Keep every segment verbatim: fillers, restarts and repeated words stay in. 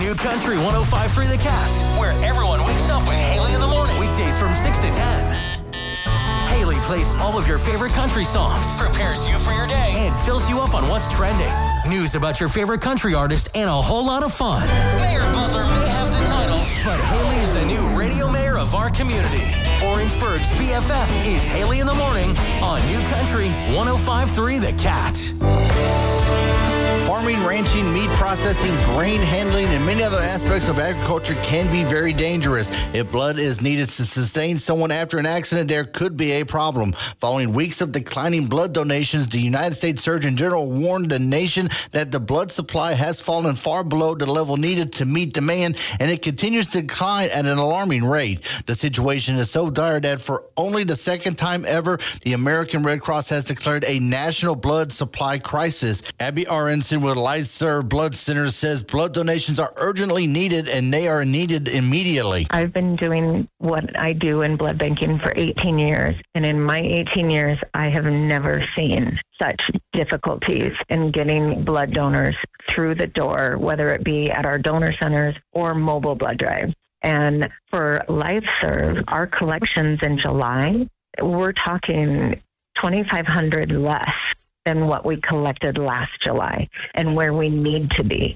New Country one oh five point three The Cat, where everyone wakes up with Haley in the morning. Weekdays from six to ten. Haley plays all of your favorite country songs, prepares you for your day, and fills you up on what's trending. News about your favorite country artist, and a whole lot of fun. Mayor Butler may have the title, but Haley is the new radio mayor of our community. Orangeburg's B F F is Haley in the morning on New Country one oh five point three The Cat. Farming, ranching, meat processing, grain handling, and many other aspects of agriculture can be very dangerous. If blood is needed to sustain someone after an accident, there could be a problem. Following weeks of declining blood donations, the United States Surgeon General warned the nation that the blood supply has fallen far below the level needed to meet demand, and it continues to decline at an alarming rate. The situation is so dire that for only the second time ever, the American Red Cross has declared a national blood supply crisis. Abby Aronson with Life Serve Blood Center says blood donations are urgently needed, and they are needed immediately. I've been doing what I do in blood banking for eighteen years, and in my eighteen years, I have never seen such difficulties in getting blood donors through the door, whether it be at our donor centers or mobile blood drives. And for LifeServe, our collections in July, we're talking twenty-five hundred less than what we collected last July and where we need to be.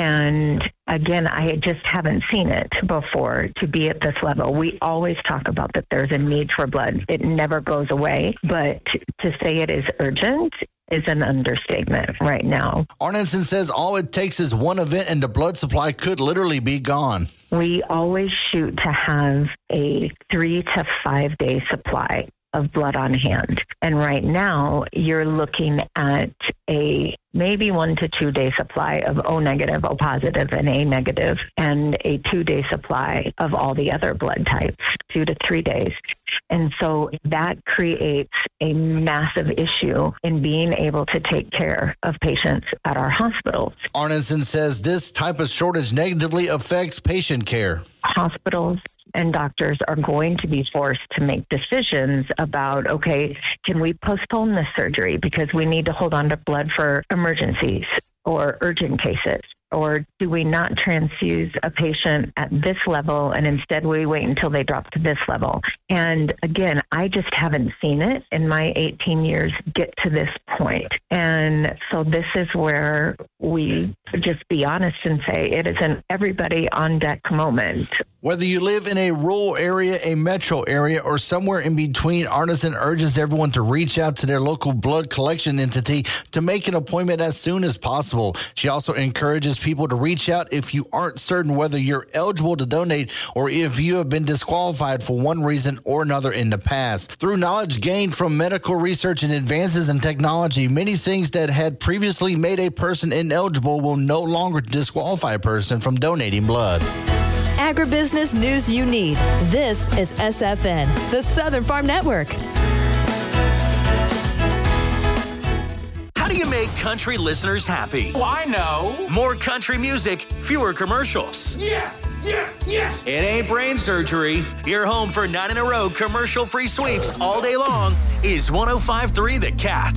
And again, I just haven't seen it before to be at this level. We always talk about that there's a need for blood. It never goes away, but to say it is urgent is an understatement right now. Arneson says all it takes is one event and the blood supply could literally be gone. We always shoot to have a three to five day supply of blood on hand. And right now, you're looking at a maybe one to two day supply of O negative, O positive, and A negative, and a two day supply of all the other blood types, two to three days. And so that creates a massive issue in being able to take care of patients at our hospitals. Arneson says this type of shortage negatively affects patient care. Hospitals and doctors are going to be forced to make decisions about, okay, can we postpone this surgery because we need to hold on to blood for emergencies or urgent cases? Or do we not transfuse a patient at this level and instead we wait until they drop to this level? And again, I just haven't seen it in my eighteen years get to this point. And so this is where we just be honest and say it is an everybody on deck moment. Whether you live in a rural area, a metro area, or somewhere in between, Arneson urges everyone to reach out to their local blood collection entity to make an appointment as soon as possible. She also encourages people to reach out if you aren't certain whether you're eligible to donate or if you have been disqualified for one reason or another in the past. Through knowledge gained from medical research and advances in technology, many things that had previously made a person ineligible will no longer disqualify a person from donating blood. Agribusiness news you need. This is S F N, the Southern Farm Network. How do you make country listeners happy? Oh, I know. More country music, fewer commercials. Yes, yes, yes. It ain't brain surgery. Your home for nine in a row commercial-free sweeps all day long is one oh five point three The Cat.